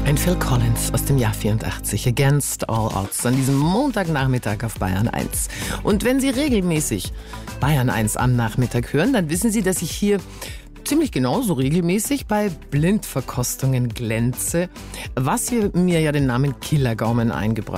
Ein Phil Collins aus dem Jahr 84, Against All Odds, an diesem Montagnachmittag auf Bayern 1. Und wenn Sie regelmäßig Bayern 1 am Nachmittag hören, dann wissen Sie, dass ich hier ziemlich genauso regelmäßig bei Blindverkostungen glänze, was hier mir ja den Namen Killergaumen eingebracht